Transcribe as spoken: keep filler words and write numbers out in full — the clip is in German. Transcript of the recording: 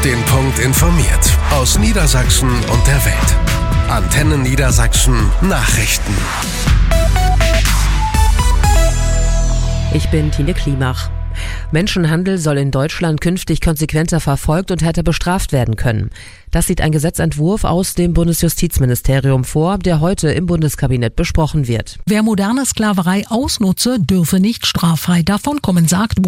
den Punkt informiert. Aus Niedersachsen und der Welt. Antenne Niedersachsen Nachrichten. Ich bin Tine Klimach. Menschenhandel soll in Deutschland künftig konsequenter verfolgt und härter bestraft werden können. Das sieht ein Gesetzentwurf aus dem Bundesjustizministerium vor, der heute im Bundeskabinett besprochen wird. Wer moderne Sklaverei ausnutze, dürfe nicht straffrei davonkommen, sagt